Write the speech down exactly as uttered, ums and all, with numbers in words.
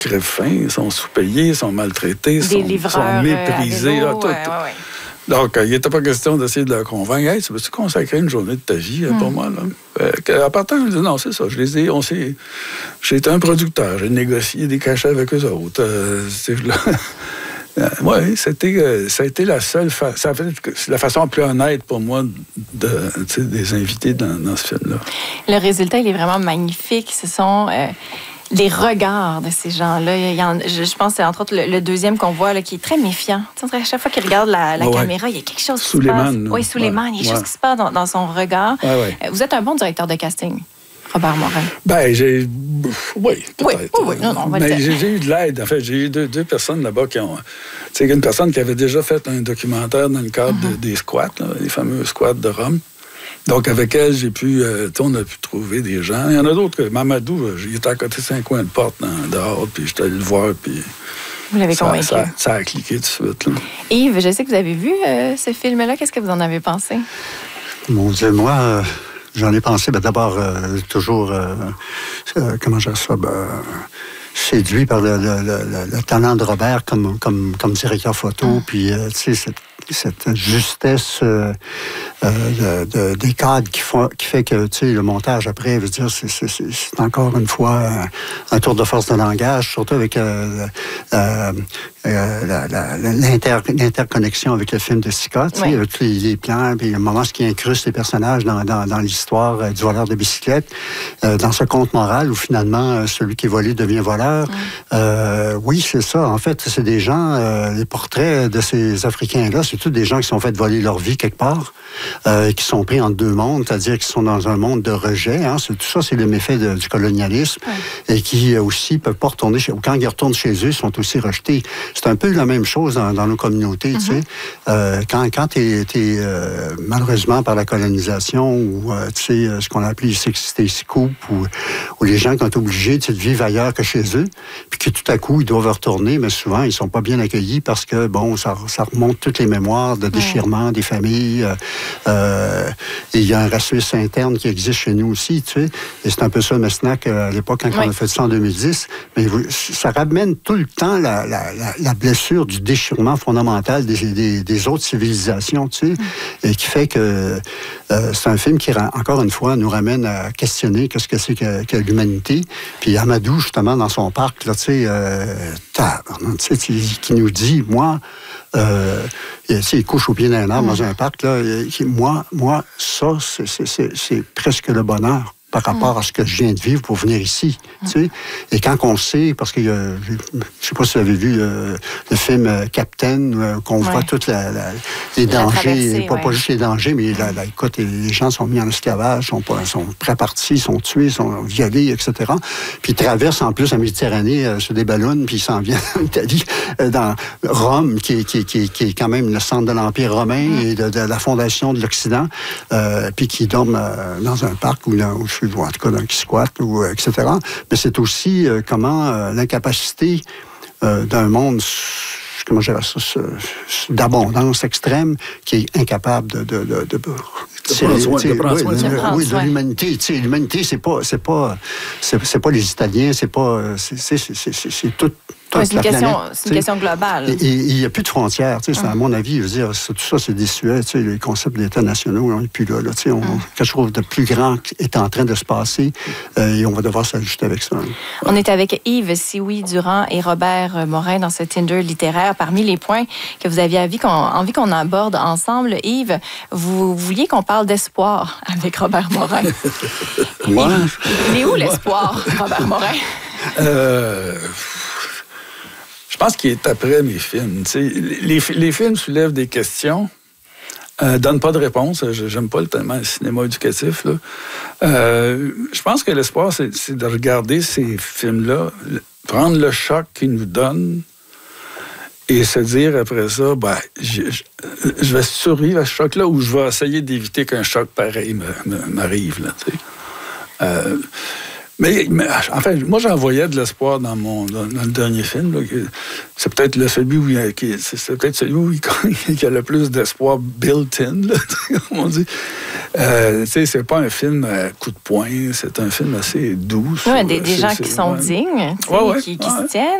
crèvent faim, ils sont sous-payés, ils sont maltraités, ils sont, sont méprisés. Euh, vélo, ah, tout, ouais, ouais. Donc, il n'était pas question d'essayer de leur convaincre. Hey, tu veux-tu consacrer une journée de ta vie mm. pour moi? Là? Euh, à partir, je dis non, c'est ça. Je les ai, on s'est, j'ai été un producteur. J'ai négocié des cachets avec eux autres. Euh, c'est, là, euh, oui, c'était, euh, ça a été la seule fa- ça a fait, c'est la façon la plus honnête pour moi de, des invités dans, dans ce film-là. Le résultat, il est vraiment magnifique. Ce sont... Euh... les regards de ces gens-là. Il y en, je, je pense que c'est entre autres le, le deuxième qu'on voit là, qui est très méfiant. Tu sais, à chaque fois qu'il regarde la, la ouais. caméra, il y a quelque chose qui se passe. Oui, Suleiman, il y a quelque ouais. chose qui se passe dans, dans son regard. Ouais, ouais. Vous êtes un bon directeur de casting, Robert Morin. Ben, j'ai... Oui, peut-être. Oui, oui, oui. Non, non, on va Mais le j'ai, j'ai eu de l'aide. En fait, j'ai eu deux, deux personnes là-bas qui ont... Tu sais, une personne qui avait déjà fait un documentaire dans le cadre mm-hmm. de, des squats, là, les fameux squats de Rome. Donc, avec elle, j'ai pu, euh, on a pu trouver des gens. Il y en a d'autres que Mamadou, il était à côté de cinq coins de porte dans, dehors, puis j'étais allé le voir, puis... Vous l'avez ça, convaincu. Ça, ça a cliqué tout de suite. Là. Yves, je sais que vous avez vu euh, ce film-là. Qu'est-ce que vous en avez pensé? Mon Dieu, moi, euh, j'en ai pensé, ben, d'abord, euh, toujours, euh, euh, comment je dis ça, ben, séduit par le, le, le, le talent de Robert comme, comme, comme directeur photo, mm. puis, euh, tu sais, cette cette justesse euh, euh, de, de, des cadres qui, font, qui fait que tu sais, le montage après, veut dire, c'est, c'est, c'est encore une fois un, un tour de force de langage, surtout avec euh, euh, euh, la, la, l'inter, l'interconnexion avec le film de Sika, tu sais, oui. avec les, les plans, puis le moment ce qui incruste les personnages dans, dans, dans l'histoire euh, du voleur de bicyclette, euh, dans ce conte moral où finalement euh, celui qui est volé devient voleur. Oui, euh, oui c'est ça. En fait, c'est des gens, euh, les portraits de ces Africains-là, c'est tous des gens qui sont fait voler leur vie quelque part, euh, qui sont pris entre deux mondes, c'est-à-dire qu'ils sont dans un monde de rejet. Hein, c'est, tout ça, c'est le méfait de, du colonialisme, ouais. et qui aussi peuvent pas retourner chez, quand ils retournent chez eux, ils sont aussi rejetés. C'est un peu la même chose dans, dans nos communautés, mm-hmm. tu sais. Euh, quand quand t'es, t'es euh, malheureusement par la colonisation ou euh, tu sais ce qu'on a appelé sixty scoop ou, ou les gens qui ont été obligés de vivre ailleurs que chez eux, puis que tout à coup ils doivent retourner, mais souvent ils sont pas bien accueillis parce que bon, ça, ça remonte toutes les mémoires de déchirement ouais. des familles. Euh, euh, et il y a un racisme interne qui existe chez nous aussi, tu sais. Et c'est un peu ça, Messnac, à l'époque, quand ouais. on a fait ça en deux mille dix. Mais ça ramène tout le temps la, la, la, la blessure du déchirement fondamental des, des, des autres civilisations, tu sais. Mm. Et qui fait que euh, c'est un film qui, encore une fois, nous ramène à questionner qu'est-ce que c'est que, que l'humanité. Puis Amadou, justement, dans son parc, là, tu sais, euh, tu sais, qui nous dit, moi, Euh, il couche au pied d'un arbre mmh. dans un parc. Là, moi, moi, ça, c'est, c'est, c'est, c'est presque le bonheur par rapport mmh. à ce que je viens de vivre pour venir ici. Mmh. Tu sais? Et quand on sait, parce que euh, je ne sais pas si vous avez vu euh, le film euh, Captain, euh, qu'on ouais. voit tous les dangers, pas, ouais. pas juste les dangers, mais la, la, écoute, les gens sont mis en esclavage, sont, pas, sont pré-partis, sont tués, sont violés, et cetera. Puis ils traversent en plus la Méditerranée euh, sur des ballons, puis ils s'en viennent en Italie, euh, dans Rome, qui, qui, qui, qui est quand même le centre de l'Empire romain mmh. et de, de la fondation de l'Occident, euh, puis qui dorment euh, dans un parc où, là, où je suis, en tout cas, dans qui squatte, ou, et cetera. Mais c'est aussi euh, comment euh, l'incapacité euh, d'un monde, comment je dirais ça, d'abondance extrême, qui est incapable de... de, de, de De prendre soin, de prendre soin. Oui, de, oui, de l'humanité. Tu sais, l'humanité, c'est pas, c'est pas, c'est, c'est pas les Italiens, c'est pas, c'est, c'est, c'est, c'est, c'est tout. Ouais, c'est une, question, c'est une question globale. Et il n'y a plus de frontières. Tu sais, hum. À mon avis, je veux dire, tout ça, c'est désuet. Tu sais, les concepts d'États nationaux, on n'est plus là. là tu sais, on, hum. Quelque chose de plus grand est en train de se passer euh, et on va devoir s'ajuster avec ça. On est avec Yves Sioui-Durand et Robert Morin dans ce Tinder littéraire. Parmi les points que vous aviez envie qu'on, envie qu'on aborde ensemble, Yves, vous vouliez qu'on parle d'espoir avec Robert Morin. Moi? Il est où l'espoir, Robert Morin? Euh... Je pense qu'il est après mes films. Les, les, les films soulèvent des questions, euh, donnent pas de réponse. J'aime pas tellement le cinéma éducatif. Là. Euh, je pense que l'espoir, c'est, c'est de regarder ces films-là, prendre le choc qu'ils nous donnent et se dire après ça, ben, je, je, je vais survivre à ce choc-là ou je vais essayer d'éviter qu'un choc pareil me, me, m'arrive. Là, euh, Mais, mais enfin, moi, j'en voyais de l'espoir dans mon dans, dans le dernier film. Là, c'est peut-être le celui où il, c'est, c'est peut-être celui où il, il y a le plus d'espoir built-in, là, comme on dit. Euh, tu sais, c'est pas un film euh, coup de poing, c'est un film assez doux. Ouais, des, des c'est, gens c'est, qui sont ouais. dignes, ouais, ouais, qui, qui ouais. se tiennent.